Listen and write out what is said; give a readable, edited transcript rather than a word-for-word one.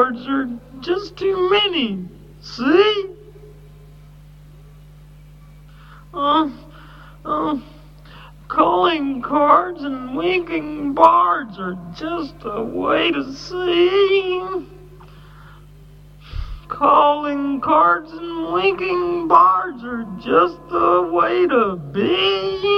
cards are just too many. See? Calling cards and winking bards are just a way to see. Calling cards and winking bards are just the way to be.